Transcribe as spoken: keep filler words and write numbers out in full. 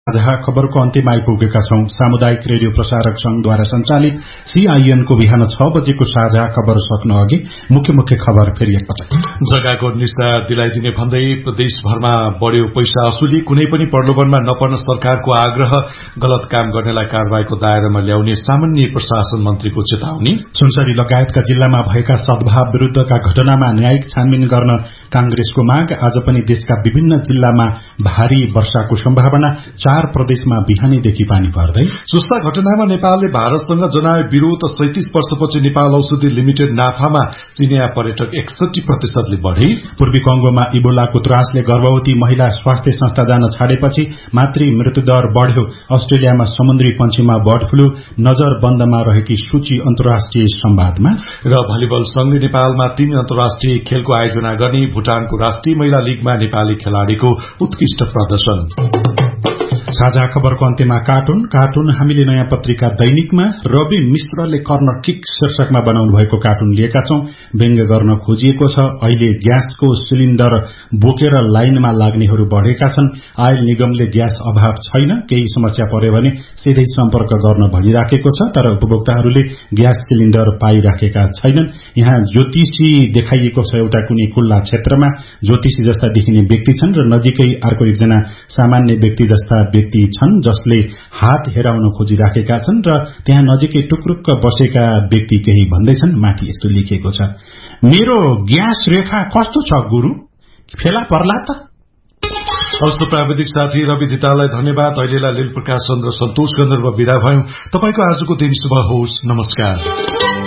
साझा खबरको अन्त्यमा आइपुगेका छौं। सामुदायिक रेडियो प्रसारक संघद्वारा संचालित सीआईएन को बिहान छ बजेको साझा खबर सक्न अघि मुख्य मुख्य खबर फेरि एकपटक। जग्गाको निस्ता दिलाइदिने भन्दै प्रदेशभरमा बढ्यो पैसा असुली, कुनै पनि प्रलोभनमा नपर्न सरकारको आग्रह, गलत काम गर्नेलाई कारबाहीको दायरामा ल्याउने सामान्य प्रशासन मन्त्रीको चेतावनी। सुनसरी लगायतका जिल्लामा भएका सद्भाव विरूद्धका घटनामा न्यायिक छानबिन गर्न कांग्रेसको माग। आज पनि देशका विभिन्न जिल्लामा भारी वर्षाको सम्भावना। चार प्रदेशमा बिहानीदेखि पानी पर्दै। सुस्ता घटनामा नेपालले भारतसँग जनाए विरोध। सैंतीस वर्षपछि नेपाल औषधि लिमिटेड नाफामा चिनिया पर्यटक एकसठी प्रतिशतले बढ़े। पूर्वी कंगोमा इबोलाको त्रासले गर्भवती महिला स्वास्थ्य संस्था जान छाडेपछि मातृ मृत्युदर बढ़्यो। अस्ट्रेलियामा समुद्री पंक्षीमा बर्ड फ्लू। नजर बन्दमा रहेकी सूची अन्तर्राष्ट्रिय संवादमा। र भलिबल संघले नेपालमा तीन अन्तर्राष्ट्रिय खेलको आयोजना गर्ने। भूटानको राष्ट्रिय महिला लीगमा नेपाली खेलाड़ीको उत्कृष्ट प्रदर्शन। साझा खबरको अन्त्यमा कार्टुन कार्टुन हामीले नयाँ पत्रिका दैनिकमा रवि मिश्रले कर्नर किक शीर्षकमा बनाउनु भएको कार्टुन लिएका छौं। व्यङ्ग्य गर्न खोजिएको छ। अहिले ग्यासको सिलिण्डर बोकेर लाइनमा लाग्नेहरू बढ़ेका छन्। आयल निगमले ग्यास अभाव छैन, केही समस्या पर्यो भने सिधै सम्पर्क गर्न भनिराखेको छ, तर उपभोक्ताहरूले ग्यास सिलिण्डर पाइराखेका छैनन्। यहाँ ज्योतिषी देखाइएको छ। एउटा कुनै खुल्ला क्षेत्रमा ज्योतिषी जस्ता देखिने व्यक्ति छन् र नजिकै अर्को एकजना सामान्य व्यक्ति जस्ता व्यक्ति छन् जसले हात हेराउन खोजिराखेका छन् र त्यहाँ नजिकै टुक्रुक्क बसेका व्यक्ति केही भन्दैछन्। माथि यस्तो लेखिएको छ, मेरो ग्यास रेखा कस्तो छ गुरु, फेला पर्ला त। अवश्य प्राविधिक साथी रवि धिताललाई धन्यवाद। अहिलेलाई लील प्रकाश चन्द्र सन्तोष गन्धर्व विदा भयौं। तपाईको आजको दिन शुभ होस्। नमस्कार।